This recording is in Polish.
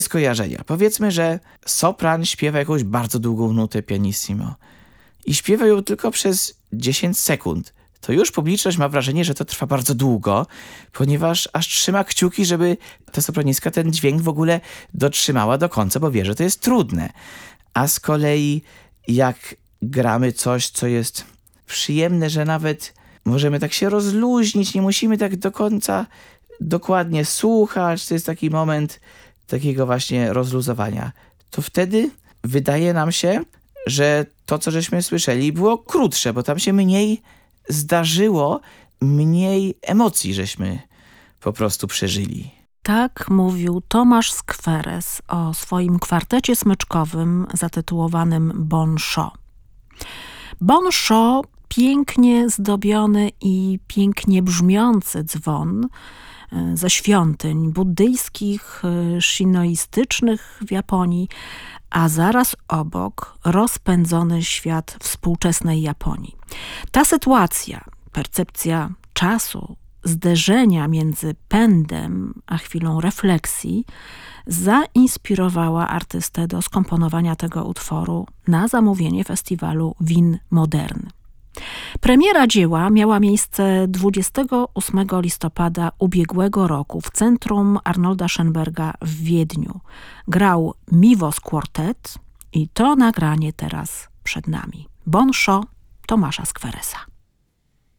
skojarzenia. Powiedzmy, że sopran śpiewa jakąś bardzo długą nutę pianissimo i śpiewa ją tylko przez 10 sekund. To już publiczność ma wrażenie, że to trwa bardzo długo, ponieważ aż trzyma kciuki, żeby ta sopranistka ten dźwięk w ogóle dotrzymała do końca, bo wie, że to jest trudne. A z kolei jak gramy coś, co jest przyjemne, że nawet możemy tak się rozluźnić, nie musimy tak do końca dokładnie słuchać, to jest taki moment takiego właśnie rozluzowania, to wtedy wydaje nam się, że to, co żeśmy słyszeli, było krótsze, bo tam się mniej zdarzyło, mniej emocji żeśmy po prostu przeżyli. Tak mówił Tomasz Skweres o swoim kwartecie smyczkowym zatytułowanym Bon Chot. Bon Chot, pięknie zdobiony i pięknie brzmiący dzwon ze świątyń buddyjskich, shintoistycznych w Japonii, a zaraz obok rozpędzony świat współczesnej Japonii. Ta sytuacja, percepcja czasu, zderzenia między pędem a chwilą refleksji zainspirowała artystę do skomponowania tego utworu na zamówienie festiwalu Wien Modern. Premiera dzieła miała miejsce 28 listopada ubiegłego roku w Centrum Arnolda Schönberga w Wiedniu. Grał Mivos Quartet i to nagranie teraz przed nami. Bon Chot Tomasza Skweresa.